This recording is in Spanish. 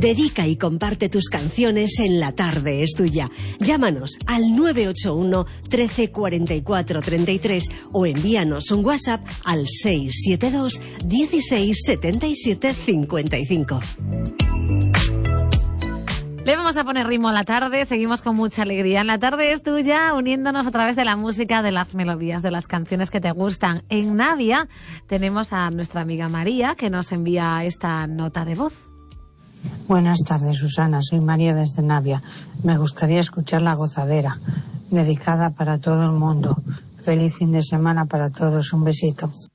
Dedica y comparte tus canciones en La Tarde es Tuya. Llámanos al 981 13 44 33 o envíanos un WhatsApp al 672 16 77 55. Le vamos a poner ritmo a la tarde, seguimos con mucha alegría. En La Tarde es Tuya, uniéndonos a través de la música, de las melodías, de las canciones que te gustan. En Navia tenemos a nuestra amiga María, que nos envía esta nota de voz. Buenas tardes, Susana, soy María desde Navia. Me gustaría escuchar La Gozadera, dedicada para todo el mundo. Feliz fin de semana para todos, un besito.